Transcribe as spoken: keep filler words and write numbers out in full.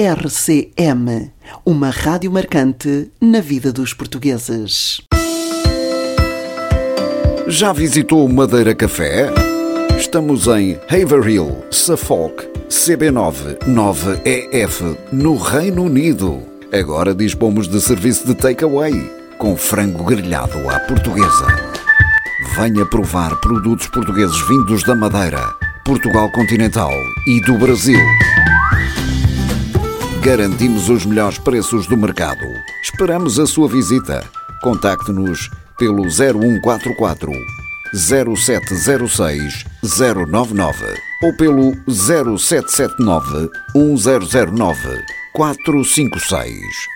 R C M, uma rádio marcante na vida dos portugueses. Já visitou Madeira Café? Estamos em Haverhill, Suffolk, C B nove nove E F, no Reino Unido. Agora dispomos de serviço de takeaway, com frango grelhado à portuguesa. Venha provar produtos portugueses vindos da Madeira, Portugal continental e do Brasil. Garantimos os melhores preços do mercado. Esperamos a sua visita. Contacte-nos pelo zero um quatro quatro, zero sete zero seis, zero nove nove ou pelo zero sete sete nove, um zero zero nove, quatro cinco seis.